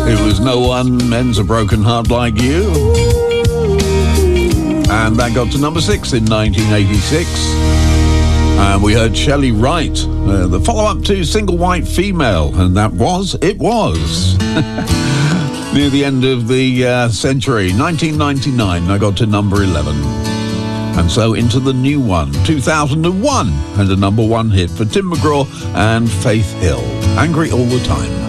It was No One Mends a Broken Heart Like You. And that got to number 6 in 1986. And we heard Shelley Wright, the follow-up to Single White Female, and that was It Was. Near the end of the century, 1999, I got to number 11. And so into the new one, 2001, and a number 1 hit for Tim McGraw and Faith Hill, Angry All the Time.